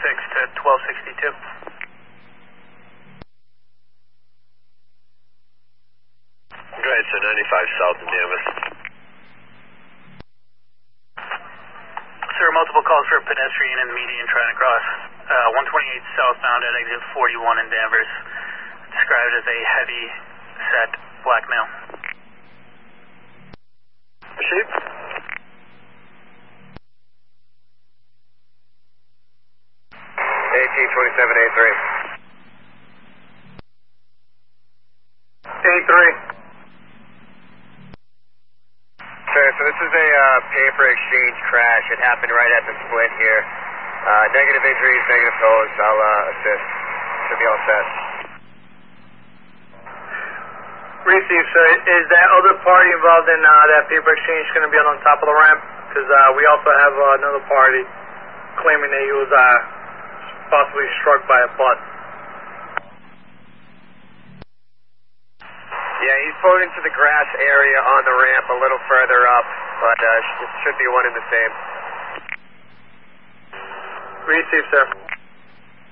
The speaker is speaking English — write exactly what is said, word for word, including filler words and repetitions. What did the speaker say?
six to twelve sixty-two. Go ahead, sir, ninety-five south in Danvers. Sir, multiple calls for a pedestrian in the median trying to cross. Uh, one twenty-eight southbound at exit forty-one in Danvers. Described as a heavy set black male. Proceed. eighteen twenty-seven A three. A three. Sir, so this is a uh, paper exchange crash. It happened right at the split here. Uh, negative injuries, negative tolls. I'll uh, assist. Should be all set. Receive, sir. Is that other party involved in uh, that paper exchange going to be on top of the ramp? Because uh, we also have uh, another party claiming that he was uh, possibly struck by a bus. Yeah, he's pulled into the grass area on the ramp a little further up, but uh, sh should be one and the same. Receive, sir.